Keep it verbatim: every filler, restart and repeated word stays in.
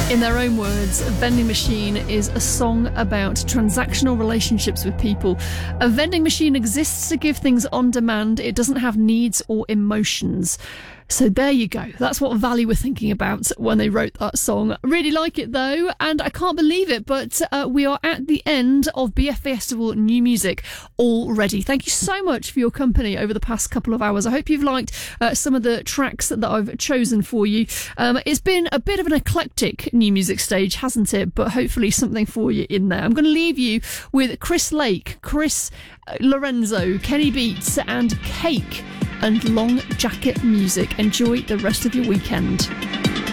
In their own words, Vending Machine is a song about transactional relationships with people. A vending machine exists to give things on demand. It doesn't have needs or emotions. So there you go. That's what Valley were thinking about when they wrote that song. Really like it though, and I can't believe it, but uh, we are at the end of B F Festival New Music already. Thank you so much for your company over the past couple of hours. I hope you've liked uh, some of the tracks that I've chosen for you. Um, it's been a bit of an eclectic new music stage, hasn't it? But hopefully something for you in there. I'm going to leave you with Chris Lake, Chris Lorenzo, Kenny Beats and Cake and Long Jacket Music. Enjoy the rest of your weekend.